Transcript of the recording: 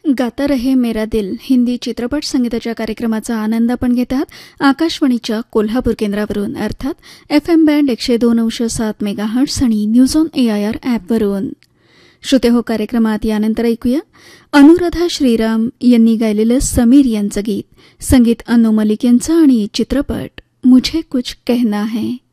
गाता रहे मेरा दिल हिंदी चित्रपट संगीताच्या कार्यक्रमाचा आनंद आपण घेतात आकाशवाणीच्या कोल्हापूर केंद्रावरून अर्थात FM बँड 102.7 मेगाहर्ट्झ आणि न्यूज ऑन AIR ॲपवरून. श्रोते हो, कार्यक्रमात यानंतर ऐकूया अनुराधा श्रीराम यांनी गायलेलं समीर यांचं गीत, संगीत अनु मलिक यांचं आणि चित्रपट मुझे कुछ कहना है.